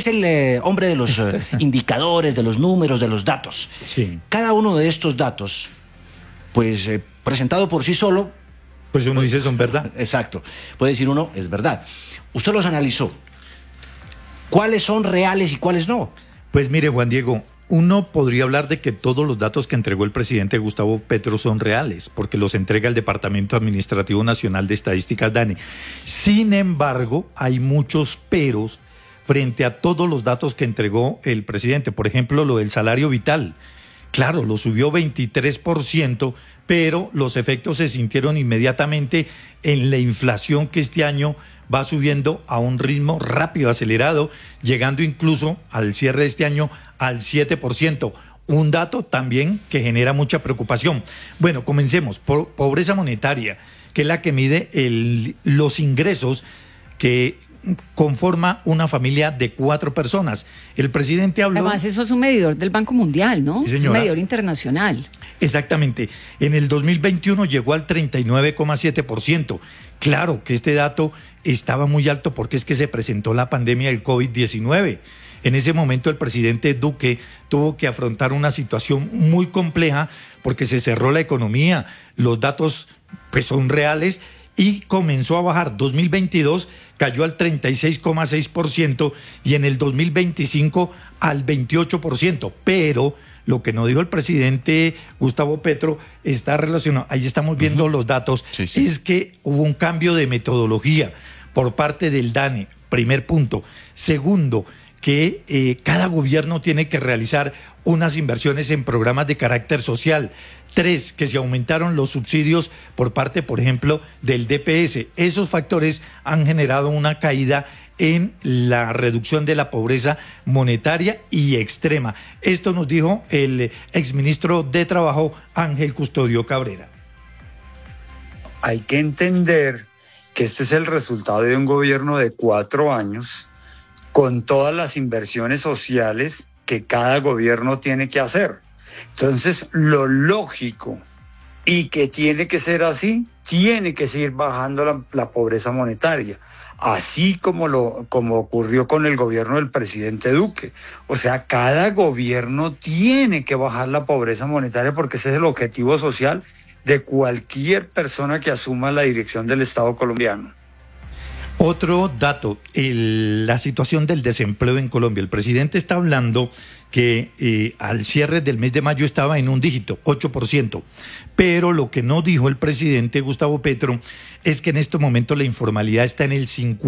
es el hombre de los indicadores, de los números, de los datos. Sí. Cada uno de estos datos, pues presentado por sí solo, pues uno dice son verdad. Exacto. Puede decir uno, es verdad. Usted los analizó. ¿Cuáles son reales y cuáles no? Pues mire, Juan Diego, uno podría hablar de que todos los datos que entregó el presidente Gustavo Petro son reales, porque los entrega el Departamento Administrativo Nacional de Estadísticas, DANE. Sin embargo, hay muchos peros frente a todos los datos que entregó el presidente. Por ejemplo, lo del salario vital. Claro, lo subió 23%, pero los efectos se sintieron inmediatamente en la inflación que este año va subiendo a un ritmo rápido, acelerado, llegando incluso al cierre de este año al 7%. Un dato también que genera mucha preocupación. Bueno, comencemos. Pobreza monetaria, que es la que mide los ingresos que conforma una familia de 4 personas. El presidente habló... Además, eso es un medidor del Banco Mundial, ¿no? Sí, señora. Un medidor internacional. Exactamente. En el 2021 llegó al 39,7%. Claro que este dato estaba muy alto porque es que se presentó la pandemia del COVID-19. En ese momento el presidente Duque tuvo que afrontar una situación muy compleja porque se cerró la economía, los datos pues son reales y comenzó a bajar. 2022 cayó al 36,6% y en el 2025 al 28%, pero lo que no dijo el presidente Gustavo Petro está relacionado, ahí estamos viendo los datos, Sí, sí. es que hubo un cambio de metodología por parte del DANE, primer punto. Segundo, que cada gobierno tiene que realizar unas inversiones en programas de carácter social. 3, que se aumentaron los subsidios por parte, por ejemplo, del DPS. Esos factores han generado una caída en la reducción de la pobreza monetaria y extrema. Esto nos dijo el exministro de Trabajo, Ángel Custodio Cabrera. Hay que entender que este es el resultado de un gobierno de 4 años con todas las inversiones sociales que cada gobierno tiene que hacer. Entonces, lo lógico y que tiene que ser así, tiene que seguir bajando la pobreza monetaria, así como ocurrió con el gobierno del presidente Duque. O sea, cada gobierno tiene que bajar la pobreza monetaria porque ese es el objetivo social de cualquier persona que asuma la dirección del Estado colombiano. Otro dato, la situación del desempleo en Colombia. El presidente está hablando que al cierre del mes de mayo estaba en un dígito, 8%. Pero lo que no dijo el presidente Gustavo Petro es que en este momento la informalidad está en el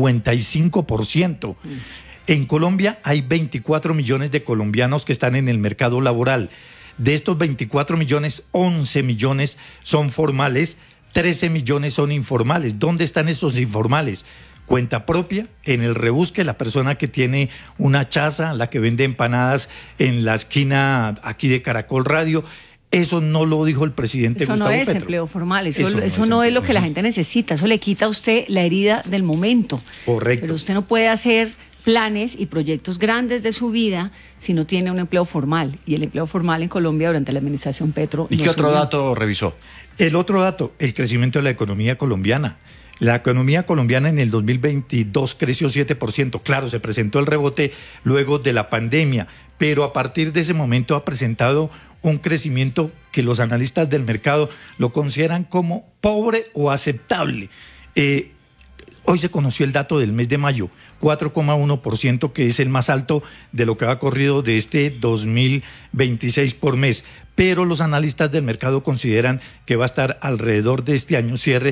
55%. En Colombia hay 24 millones de colombianos que están en el mercado laboral. De estos 24 millones, 11 millones son formales, 13 millones son informales. ¿Dónde están esos informales? Cuenta propia, en el rebusque, la persona que tiene una chaza, la que vende empanadas en la esquina aquí de Caracol Radio. Eso no lo dijo el presidente Gustavo Petro. Eso no es empleo formal, eso no es lo que la gente necesita, eso le quita a usted la herida del momento. Correcto. Pero usted no puede hacer planes y proyectos grandes de su vida si no tiene un empleo formal. Y el empleo formal en Colombia durante la administración Petro ¿Y no qué otro subió. dato revisó? El otro dato, el crecimiento de la economía colombiana. La economía colombiana en el 2022 creció 7%. Claro, se presentó el rebote luego de la pandemia, pero a partir de ese momento ha presentado un crecimiento que los analistas del mercado lo consideran como pobre o aceptable. Hoy se conoció el dato del mes de mayo, 4,1%, que es el más alto de lo que ha corrido de este 2026 por mes. Pero los analistas del mercado consideran que va a estar alrededor de este año cierre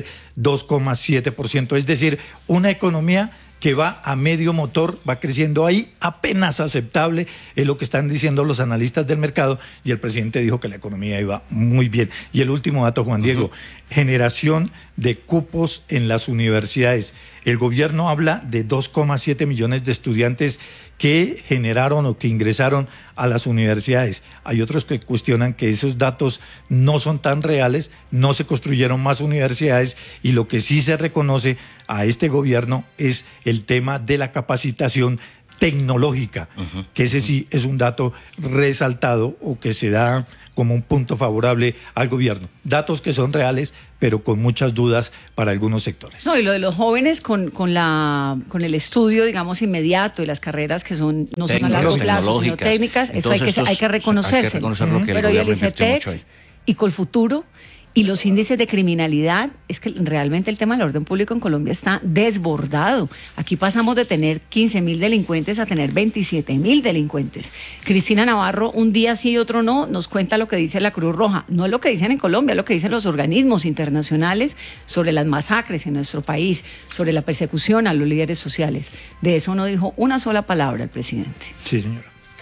2,7%. Es decir, una economía que va a medio motor, va creciendo ahí, apenas aceptable, es lo que están diciendo los analistas del mercado, y el presidente dijo que la economía iba muy bien. Y el último dato, Juan Diego, generación de cupos en las universidades. El gobierno habla de 2,7 millones de estudiantes que generaron o que ingresaron a las universidades. Hay otros que cuestionan que esos datos no son tan reales, no se construyeron más universidades, y lo que sí se reconoce a este gobierno es el tema de la capacitación tecnológica, que ese sí es un dato resaltado o que se da como un punto favorable al gobierno. Datos que son reales, pero con muchas dudas para algunos sectores. No, y lo de los jóvenes con el estudio, digamos, inmediato y las carreras que son no son a largo plazo, sino técnicas, eso hay que reconocerse. Pero y el ICETEX y Colfuturo y los índices de criminalidad, es que realmente el tema del orden público en Colombia está desbordado. Aquí pasamos de tener 15.000 delincuentes a tener 27.000 delincuentes. Cristina Navarro, un día sí y otro no, nos cuenta lo que dice la Cruz Roja. No es lo que dicen en Colombia, es lo que dicen los organismos internacionales sobre las masacres en nuestro país, sobre la persecución a los líderes sociales. De eso no dijo una sola palabra el presidente. Sí, señora.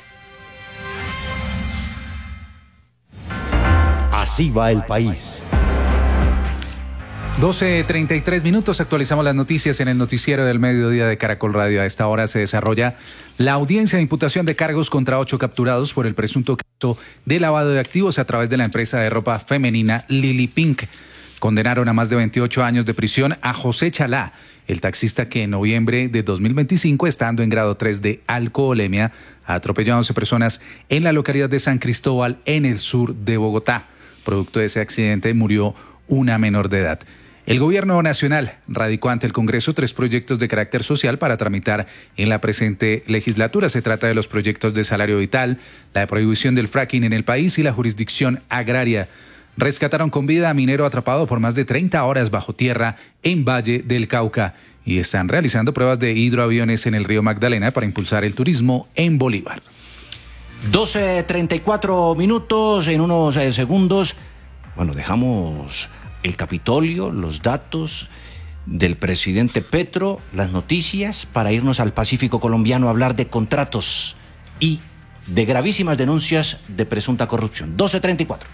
Así va el país. 12:33, actualizamos las noticias en el noticiero del mediodía de Caracol Radio. A esta hora se desarrolla la audiencia de imputación de cargos contra 8 capturados por el presunto caso de lavado de activos a través de la empresa de ropa femenina Lily Pink. Condenaron a más de 28 años de prisión a José Chalá, el taxista que en noviembre de 2025, estando en grado 3 de alcoholemia, atropelló a 11 personas en la localidad de San Cristóbal, en el sur de Bogotá. Producto de ese accidente murió una menor de edad. El gobierno nacional radicó ante el Congreso 3 proyectos de carácter social para tramitar en la presente legislatura. Se trata de los proyectos de salario vital, la prohibición del fracking en el país y la jurisdicción agraria. Rescataron con vida a minero atrapado por más de 30 horas bajo tierra en Valle del Cauca y están realizando pruebas de hidroaviones en el río Magdalena para impulsar el turismo en Bolívar. 12:34, en unos segundos, bueno, dejamos el Capitolio, los datos del presidente Petro, las noticias, para irnos al Pacífico colombiano a hablar de contratos y de gravísimas denuncias de presunta corrupción. 12:34.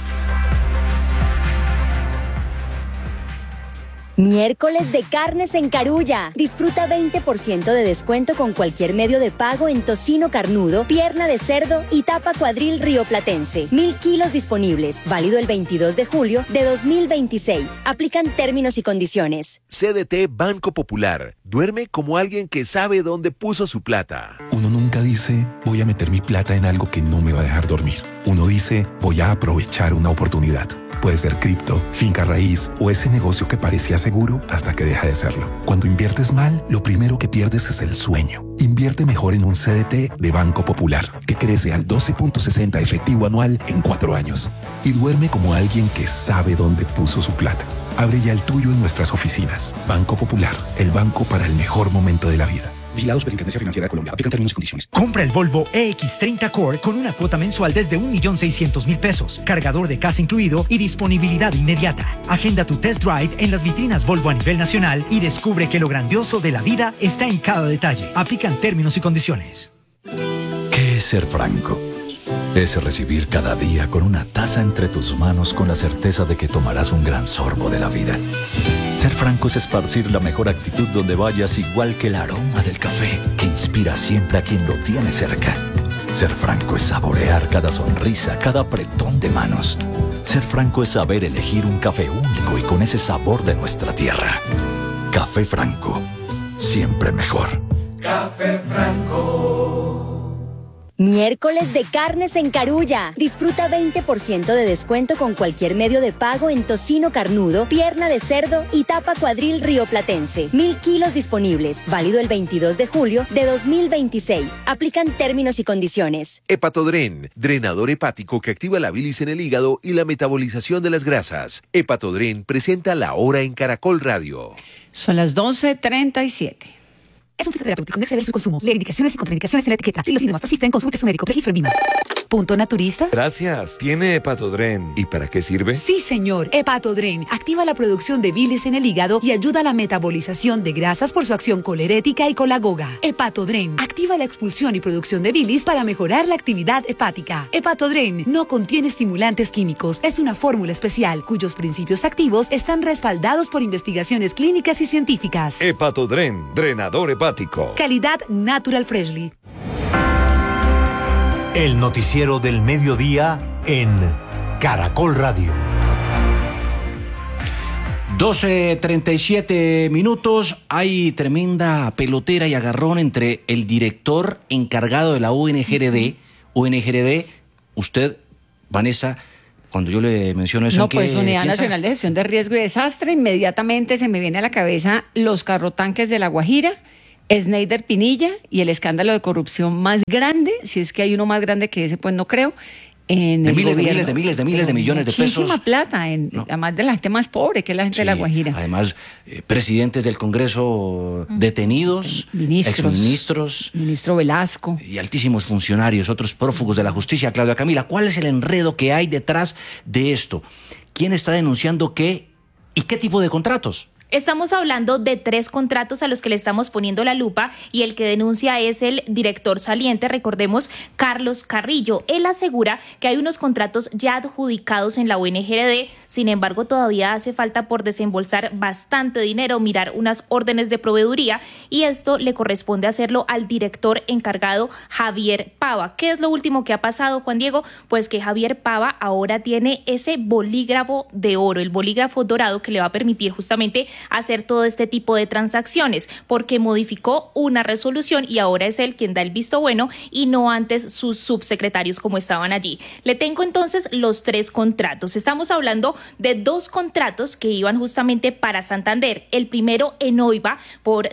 Miércoles de carnes en Carulla. Disfruta 20% de descuento con cualquier medio de pago en tocino carnudo, pierna de cerdo y tapa cuadril rioplatense. 1.000 kilos disponibles. Válido el 22 de julio de 2026. Aplican términos y condiciones. CDT Banco Popular. Duerme como alguien que sabe dónde puso su plata. Uno nunca dice, voy a meter mi plata en algo que no me va a dejar dormir. Uno dice, voy a aprovechar una oportunidad. Puede ser cripto, finca raíz o ese negocio que parecía seguro hasta que deja de serlo. Cuando inviertes mal, lo primero que pierdes es el sueño. Invierte mejor en un CDT de Banco Popular, que crece al 12.60 efectivo anual en 4 años. Y duerme como alguien que sabe dónde puso su plata. Abre ya el tuyo en nuestras oficinas. Banco Popular, el banco para el mejor momento de la vida. Vigilado Superintendencia Financiera de Colombia. Aplican términos y condiciones. Compra el Volvo EX30 Core con una cuota mensual desde 1.600.000 pesos, cargador de casa incluido y disponibilidad inmediata. Agenda tu test drive en las vitrinas Volvo a nivel nacional y descubre que lo grandioso de la vida está en cada detalle. Aplican términos y condiciones. ¿Qué es ser franco? Es recibir cada día con una taza entre tus manos con la certeza de que tomarás un gran sorbo de la vida. Ser franco es esparcir la mejor actitud donde vayas, igual que el aroma del café que inspira siempre a quien lo tiene cerca. Ser franco es saborear cada sonrisa, cada apretón de manos. Ser franco es saber elegir un café único y con ese sabor de nuestra tierra. Café Franco, siempre mejor. Café Franco. Miércoles de carnes en Carulla. Disfruta 20% de descuento con cualquier medio de pago en tocino carnudo, pierna de cerdo y tapa cuadril rioplatense. 1.000 kilos disponibles. Válido el 22 de julio de 2026. Aplican términos y condiciones. Hepatodren, drenador hepático que activa la bilis en el hígado y la metabolización de las grasas. Hepatodren presenta La Hora en Caracol Radio. Son las 12:37. Es un fitoterapéutico, no excede su consumo. Lee indicaciones y contraindicaciones en la etiqueta. Si los síntomas persisten, consulte a su médico. Registro en VIMA. ¿Punto naturista? Gracias. ¿Tiene Hepatodren? ¿Y para qué sirve? Sí, señor. Hepatodren activa la producción de bilis en el hígado y ayuda a la metabolización de grasas por su acción colerética y colagoga. Hepatodren activa la expulsión y producción de bilis para mejorar la actividad hepática. Hepatodren no contiene estimulantes químicos. Es una fórmula especial cuyos principios activos están respaldados por investigaciones clínicas y científicas. Hepatodren, drenador hepático. Calidad Natural Freshly. El noticiero del mediodía en Caracol Radio. 12:37 minutos. Hay tremenda pelotera y agarrón entre el director encargado de la UNGRD. Usted, Vanessa, cuando yo le menciono eso, no, pues Unidad Nacional de Gestión de Riesgo y Desastre, inmediatamente se me viene a la cabeza los carrotanques de La Guajira, Schneider Pinilla y el escándalo de corrupción más grande, si es que hay uno más grande que ese, pues no creo. De miles de millones de pesos. Muchísima plata, además de la gente más pobre, que es la gente de La Guajira. Además, presidentes del Congreso detenidos, exministros. Ministro Velasco. Y altísimos funcionarios, otros prófugos de la justicia. Claudia Camila, ¿cuál es el enredo que hay detrás de esto? ¿Quién está denunciando qué y qué tipo de contratos? Estamos hablando de 3 contratos a los que le estamos poniendo la lupa y el que denuncia es el director saliente, recordemos, Carlos Carrillo. Él asegura que hay unos contratos ya adjudicados en la UNGRD, sin embargo todavía hace falta por desembolsar bastante dinero, mirar unas órdenes de proveeduría y esto le corresponde hacerlo al director encargado Javier Pava. ¿Qué es lo último que ha pasado, Juan Diego? Pues que Javier Pava ahora tiene ese bolígrafo de oro, el bolígrafo dorado que le va a permitir justamente hacer todo este tipo de transacciones, porque modificó una resolución y ahora es él quien da el visto bueno y no antes sus subsecretarios como estaban allí. Le tengo entonces los 3 contratos. Estamos hablando de 2 contratos que iban justamente para Santander. El primero en OIVA por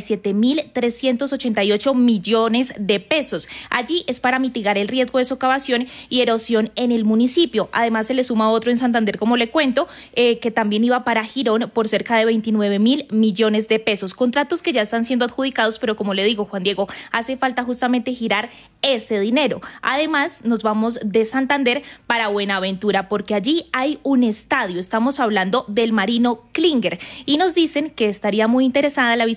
37.388 millones de pesos. Allí es para mitigar el riesgo de socavación y erosión en el municipio. Además se le suma otro en Santander, como le cuento, que también iba para Girón por cerca de 29.000 millones de pesos. Contratos que ya están siendo adjudicados, pero como le digo, Juan Diego, hace falta justamente girar ese dinero. Además, nos vamos de Santander para Buenaventura, porque allí hay un estadio. Estamos hablando del Marino Klinger y nos dicen que estaría muy interesada la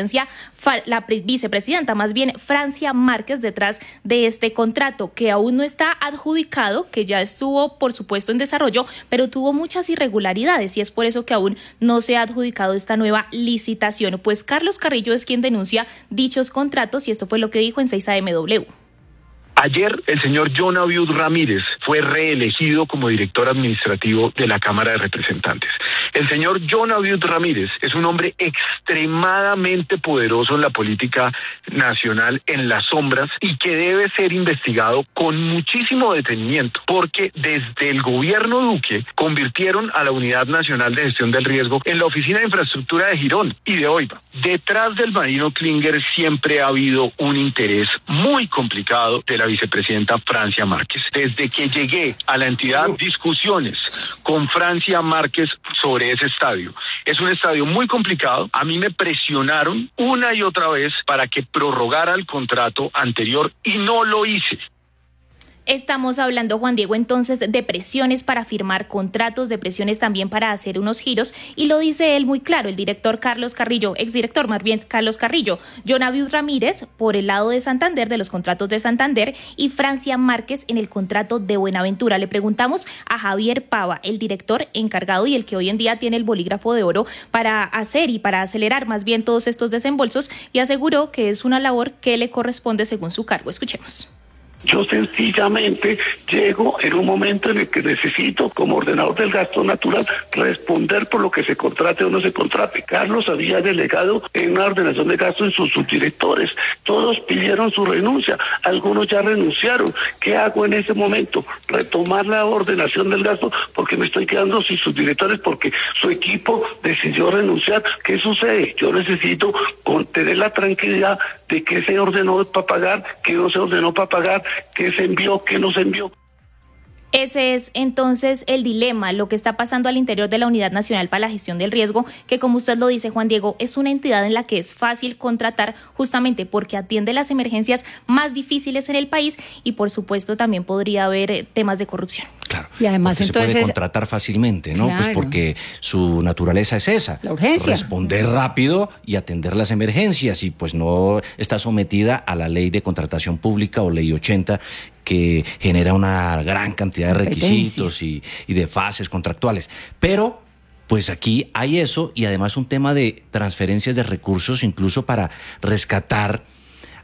vicepresidenta, más bien Francia Márquez, detrás de este contrato, que aún no está adjudicado, que ya estuvo, por supuesto, en desarrollo, pero tuvo muchas irregularidades y es por eso que aún no se ha adjudicado esta nueva licitación. Pues Carlos Carrillo es quien denuncia dichos contratos y esto fue lo que dijo en 6AMW. Ayer el señor John Abiud Ramírez fue reelegido como director administrativo de la Cámara de Representantes. El señor John Abiud Ramírez es un hombre extremadamente poderoso en la política nacional, en las sombras, y que debe ser investigado con muchísimo detenimiento, porque desde el gobierno Duque convirtieron a la Unidad Nacional de Gestión del Riesgo en la Oficina de Infraestructura de Girón y de OIVA. Detrás del Marino Klinger siempre ha habido un interés muy complicado de la vicepresidenta Francia Márquez. Desde que llegué a la entidad, discusiones con Francia Márquez sobre ese estadio. Es un estadio muy complicado. A mí me presionaron una y otra vez para que prorrogara el contrato anterior y no lo hice. Estamos hablando, Juan Diego, entonces de presiones para firmar contratos, de presiones también para hacer unos giros, y lo dice él muy claro, el director Carlos Carrillo, exdirector más bien Carlos Carrillo, John Abiud Ramírez por el lado de Santander, de los contratos de Santander, y Francia Márquez en el contrato de Buenaventura. Le preguntamos a Javier Pava, el director encargado y el que hoy en día tiene el bolígrafo de oro para hacer y para acelerar más bien todos estos desembolsos, y aseguró que es una labor que le corresponde según su cargo. Escuchemos. Yo sencillamente llego en un momento en el que necesito, como ordenador del gasto natural, responder por lo que se contrate o no se contrate. Carlos había delegado en una ordenación de gasto en sus subdirectores. Todos pidieron su renuncia, algunos ya renunciaron. ¿Qué hago en ese momento? Retomar la ordenación del gasto porque me estoy quedando sin subdirectores porque su equipo decidió renunciar. ¿Qué sucede? Yo necesito tener la tranquilidad de que se ordenó para pagar, que no se ordenó para pagar, qué se envió, qué no se envió. Ese es entonces el dilema, lo que está pasando al interior de la Unidad Nacional para la Gestión del Riesgo, que como usted lo dice, Juan Diego, es una entidad en la que es fácil contratar justamente porque atiende las emergencias más difíciles en el país y por supuesto también podría haber temas de corrupción. Claro, y además entonces se puede contratar fácilmente, ¿no? Claro. Pues porque su naturaleza es esa. La urgencia. Responder rápido y atender las emergencias y pues no está sometida a la ley de contratación pública o ley 80 que genera una gran cantidad de requisitos y de fases contractuales. Pero pues aquí hay eso y además un tema de transferencias de recursos incluso para rescatar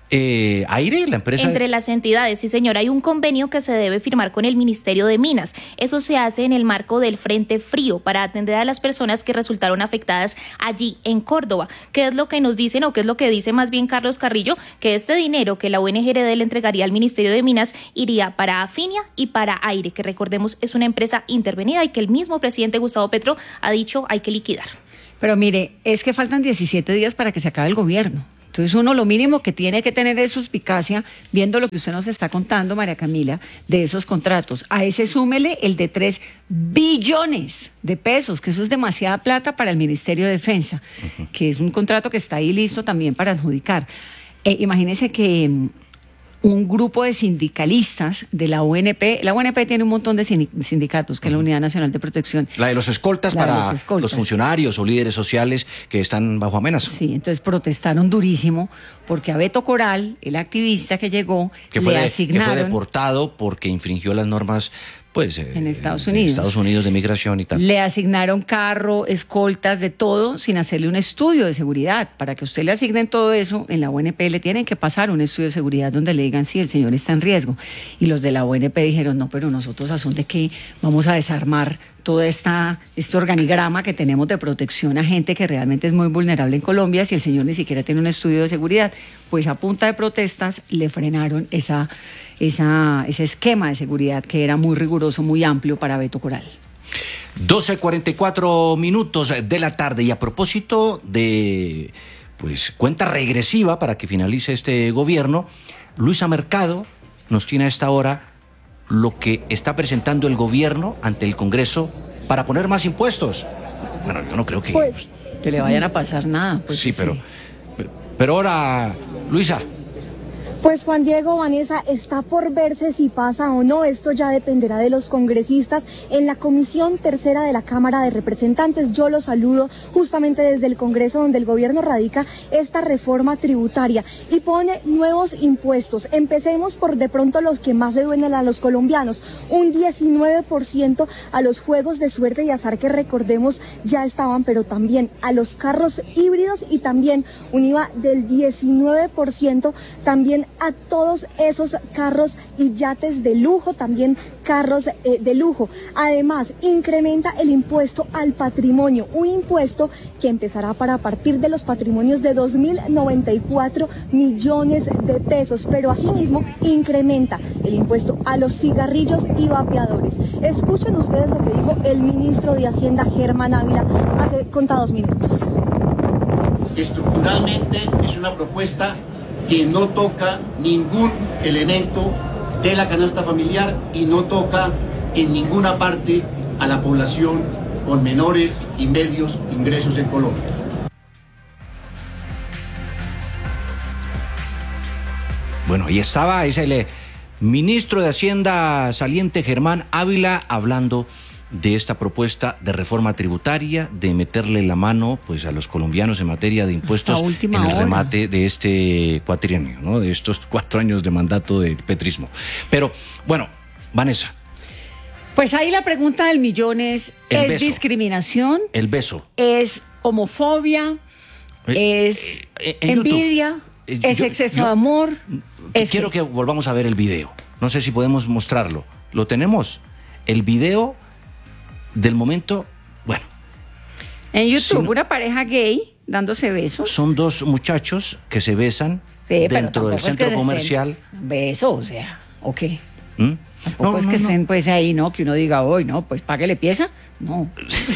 Aire, la empresa. Entre las entidades, sí señor, hay un convenio que se debe firmar con el Ministerio de Minas. Eso se hace en el marco del Frente Frío para atender a las personas que resultaron afectadas allí en Córdoba. ¿Qué es lo que nos dicen o qué es lo que dice más bien Carlos Carrillo? Que este dinero que la ONGRD le entregaría al Ministerio de Minas iría para Afinia y para Aire, que recordemos es una empresa intervenida y que el mismo presidente Gustavo Petro ha dicho hay que liquidar. Pero mire, es que faltan 17 días para que se acabe el gobierno. Entonces uno lo mínimo que tiene que tener es suspicacia, viendo lo que usted nos está contando, María Camila, de esos contratos. A ese súmele el de 3 billones de pesos, que eso es demasiada plata para el Ministerio de Defensa, que es un contrato que está ahí listo también para adjudicar. Imagínense que un grupo de sindicalistas de la UNP tiene un montón de sindicatos, que es la Unidad Nacional de Protección. La de los escoltas para los funcionarios o líderes sociales que están bajo amenaza. Sí, entonces protestaron durísimo porque a Beto Coral, el activista que llegó, que fue deportado porque infringió las normas en Estados Unidos de migración y tal. Le asignaron carro, escoltas, de todo, sin hacerle un estudio de seguridad. Para que usted le asignen todo eso, en la ONP le tienen que pasar un estudio de seguridad donde le digan si el señor está en riesgo. Y los de la ONP dijeron, no, pero nosotros a son de que vamos a desarmar todo este organigrama que tenemos de protección a gente que realmente es muy vulnerable en Colombia, si el señor ni siquiera tiene un estudio de seguridad. Pues a punta de protestas le frenaron ese esquema de seguridad que era muy riguroso, muy amplio para Beto Coral. 12:44 de la tarde, y a propósito de cuenta regresiva para que finalice este gobierno, Luisa Mercado nos tiene a esta hora lo que está presentando el gobierno ante el Congreso para poner más impuestos. Bueno, yo no creo que le vayan a pasar nada. Sí, pero ahora, Luisa. Pues Juan Diego, Vanessa, está por verse si pasa o no. Esto ya dependerá de los congresistas en la Comisión Tercera de la Cámara de Representantes. Yo los saludo justamente desde el Congreso, donde el gobierno radica esta reforma tributaria y pone nuevos impuestos. Empecemos por de pronto los que más le duelen a los colombianos. Un 19% a los juegos de suerte y azar que recordemos ya estaban, pero también a los carros híbridos y también un IVA del 19% también a todos esos carros y yates de lujo, también carros de lujo. Además, incrementa el impuesto al patrimonio, un impuesto que empezará a partir de los patrimonios de 2.094 millones de pesos, pero asimismo incrementa el impuesto a los cigarrillos y vapeadores. Escuchen ustedes lo que dijo el ministro de Hacienda, Germán Ávila, hace contados minutos. Estructuralmente es una propuesta que no toca ningún elemento de la canasta familiar y no toca en ninguna parte a la población con menores y medios ingresos en Colombia. Bueno, ahí estaba, es el ministro de Hacienda saliente, Germán Ávila, hablando de esta propuesta de reforma tributaria, de meterle la mano a los colombianos en materia de impuestos en el remate de este cuatrienio, ¿no? De estos 4 años de mandato del petrismo. Pero, bueno, Vanessa. Pues ahí la pregunta del millón es discriminación? El beso. ¿Es homofobia? ¿Es envidia? ¿Es exceso de amor? Quiero que volvamos a ver el video. No sé si podemos mostrarlo. ¿Lo tenemos? El video del momento, bueno. En YouTube, una pareja gay dándose besos. Son 2 muchachos que se besan dentro del centro comercial. Beso, o sea, ¿ok? Tampoco es que estén ahí, ¿no? Que uno diga, hoy, no, pues páguele pieza. No.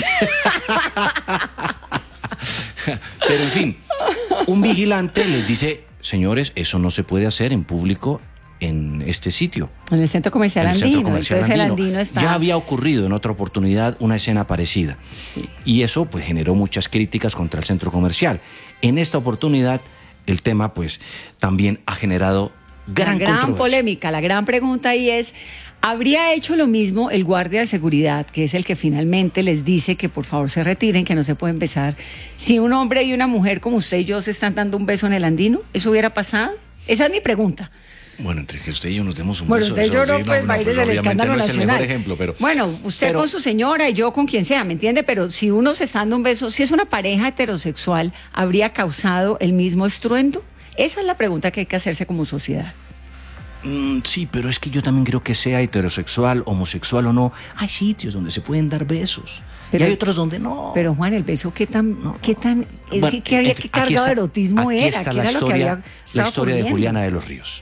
Pero en fin, un vigilante les dice, señores, eso no se puede hacer en público en este sitio. En el centro comercial Andino. El Andino está... Ya había ocurrido en otra oportunidad una escena parecida. Sí. Y eso generó muchas críticas contra el centro comercial. En esta oportunidad el tema también ha generado gran polémica. La gran pregunta ahí es, ¿habría hecho lo mismo el guardia de seguridad, que es el que finalmente les dice que por favor se retiren, que no se pueden besar, si un hombre y una mujer como usted y yo se están dando un beso en el Andino? ¿Eso hubiera pasado? Esa es mi pregunta. Bueno, entre que usted y yo nos demos un beso. Bueno, usted y yo va a ir desde el escándalo nacional. Es el mejor ejemplo, pero... Bueno, usted con su señora y yo con quien sea, ¿me entiende? Pero si uno se está dando un beso, si es una pareja heterosexual, ¿habría causado el mismo estruendo? Esa es la pregunta que hay que hacerse como sociedad. Sí, pero es que yo también creo que sea heterosexual, homosexual o no, hay sitios donde se pueden dar besos. Pero, y hay otros donde no. Pero Juan, el beso, ¿qué cargado de erotismo aquí era? Está ¿Qué la era historia, lo que la historia de Juliana de los Ríos.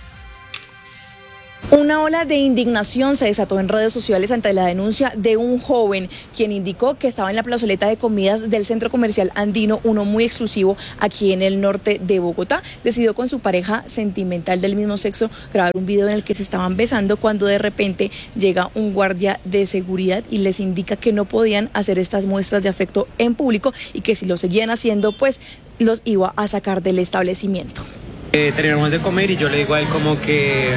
Una ola de indignación se desató en redes sociales ante la denuncia de un joven quien indicó que estaba en la plazoleta de comidas del centro comercial Andino, uno muy exclusivo aquí en el norte de Bogotá. Decidió con su pareja sentimental del mismo sexo grabar un video en el que se estaban besando cuando de repente llega un guardia de seguridad y les indica que no podían hacer estas muestras de afecto en público y que si lo seguían haciendo pues los iba a sacar del establecimiento. Terminamos de comer y yo le digo a él como que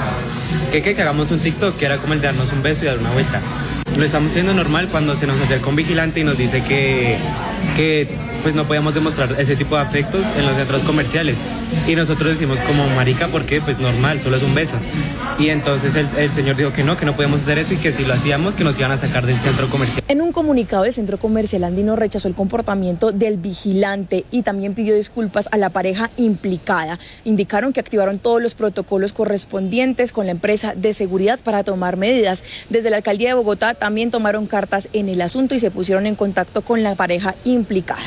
hagamos un TikTok, que era como el de darnos un beso y dar una vuelta. Lo estamos haciendo normal cuando se nos acerca un vigilante y nos dice que pues no podíamos demostrar ese tipo de afectos en los centros comerciales. Y nosotros decimos como marica, porque pues normal, solo es un beso. Y entonces el señor dijo que no podíamos hacer eso y que si lo hacíamos que nos iban a sacar del centro comercial. En un comunicado, el centro comercial Andino rechazó el comportamiento del vigilante y también pidió disculpas a la pareja implicada. Indicaron que activaron todos los protocolos correspondientes con la empresa de seguridad para tomar medidas. Desde la alcaldía de Bogotá también tomaron cartas en el asunto y se pusieron en contacto con la pareja implicada.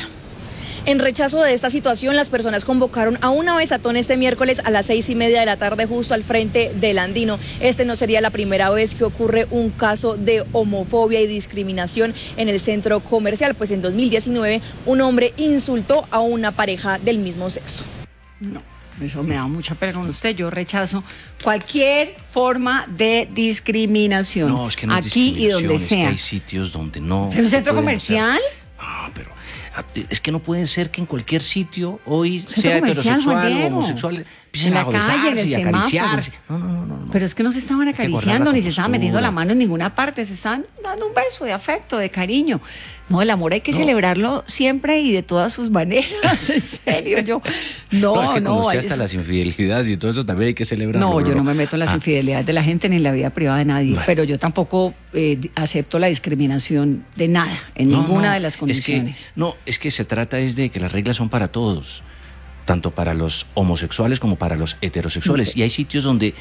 En rechazo de esta situación, las personas convocaron a una besatón este miércoles a las 6:30 de la tarde justo al frente del Andino. Este no sería la primera vez que ocurre un caso de homofobia y discriminación en el centro comercial, pues en 2019 un hombre insultó a una pareja del mismo sexo. No, eso me da mucha pena con usted. Yo rechazo cualquier forma de discriminación. No, es que no es aquí y donde sea. Es que hay sitios donde no. ¿En un centro comercial? No, pero es que no puede ser que en cualquier sitio hoy sea heterosexual o homosexual empiecen a besarse y acariciarse. No. Pero es que no se estaban acariciando ni se estaban metiendo la mano en ninguna parte, se estaban dando un beso de afecto, de cariño. No, el amor hay que celebrarlo siempre y de todas sus maneras, en serio. Es que con usted hasta las infidelidades y todo eso también hay que celebrarlo. No, yo no me meto en las infidelidades de la gente ni en la vida privada de nadie, pero yo tampoco acepto la discriminación de nada, en ninguna de las condiciones. Es que se trata es de que las reglas son para todos, tanto para los homosexuales como para los heterosexuales. Y hay sitios donde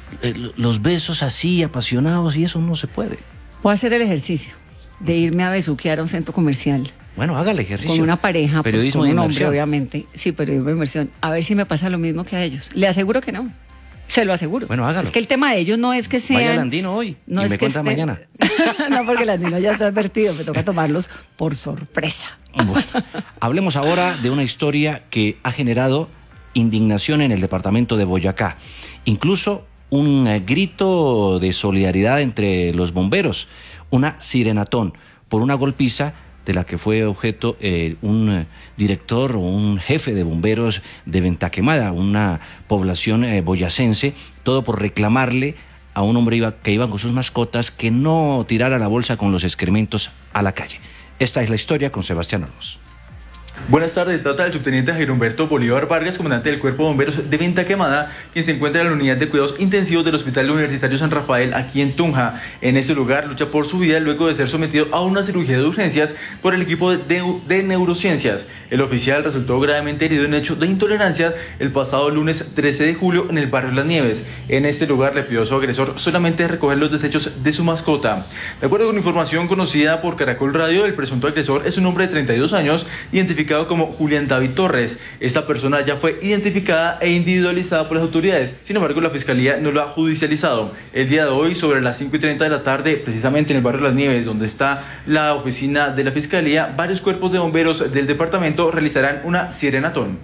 los besos así, apasionados, y eso no se puede. Voy a hacer el ejercicio de irme a besuquear a un centro comercial. Bueno, haga el ejercicio. Con una pareja, periodismo pues, con de un inmersión. hombre, obviamente. Sí, periodismo de inmersión. A ver si me pasa lo mismo que a ellos. Le aseguro que no. Se lo aseguro. Bueno, hágalo. Es que el tema de ellos no es que sean... Vaya al Andino hoy y me cuenta mañana. No, porque el Andino ya está advertido. Me toca tomarlos por sorpresa. Bueno, hablemos ahora de una historia que ha generado indignación en el departamento de Boyacá. Incluso un grito de solidaridad entre los bomberos. Una sirenatón por una golpiza de la que fue objeto un director o un jefe de bomberos de Ventaquemada, una población boyacense, todo por reclamarle a un hombre que iba con sus mascotas que no tirara la bolsa con los excrementos a la calle. Esta es la historia con Sebastián Olmos. Buenas tardes, trata del subteniente Jairo Humberto Bolívar Vargas, comandante del Cuerpo de Bomberos de Ventaquemada, quien se encuentra en la unidad de cuidados intensivos del Hospital Universitario San Rafael, aquí en Tunja. En este lugar lucha por su vida luego de ser sometido a una cirugía de urgencias por el equipo de neurociencias. El oficial resultó gravemente herido en hecho de intolerancia el pasado lunes 13 de julio en el barrio Las Nieves. En este lugar le pidió a su agresor solamente recoger los desechos de su mascota. De acuerdo con información conocida por Caracol Radio, el presunto agresor es un hombre de 32 años, identificado como Julián David Torres. Esta persona ya fue identificada e individualizada por las autoridades, sin embargo la Fiscalía no lo ha judicializado. El día de hoy, sobre las 5:30 de la tarde, precisamente en el barrio Las Nieves, donde está la oficina de la Fiscalía, varios cuerpos de bomberos del departamento realizarán una sirenatón.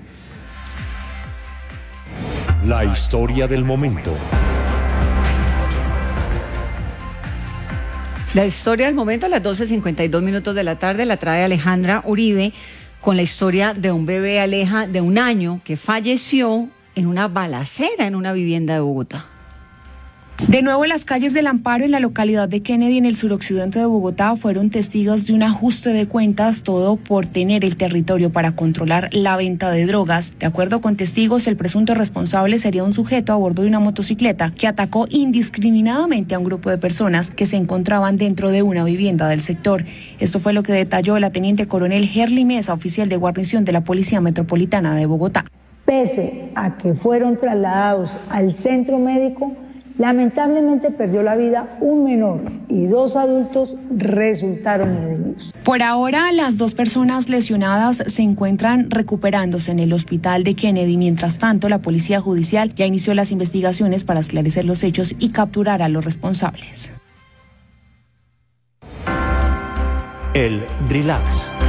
La historia del momento. La historia del momento a las 12:52 de la tarde la trae Alejandra Uribe con la historia de un bebé, Aleja, de 1 año que falleció en una balacera en una vivienda de Bogotá. De nuevo, las calles del Amparo en la localidad de Kennedy, en el suroccidente de Bogotá, fueron testigos de un ajuste de cuentas, todo por tener el territorio para controlar la venta de drogas. De acuerdo con testigos, el presunto responsable sería un sujeto a bordo de una motocicleta que atacó indiscriminadamente a un grupo de personas que se encontraban dentro de una vivienda del sector. Esto fue lo que detalló la teniente coronel Herly Mesa, oficial de guarnición de la Policía Metropolitana de Bogotá. Pese a que fueron trasladados al centro médico, lamentablemente perdió la vida un menor y 2 adultos resultaron heridos. Por ahora, las 2 personas lesionadas se encuentran recuperándose en el hospital de Kennedy. Mientras tanto, la Policía Judicial ya inició las investigaciones para esclarecer los hechos y capturar a los responsables. El relax.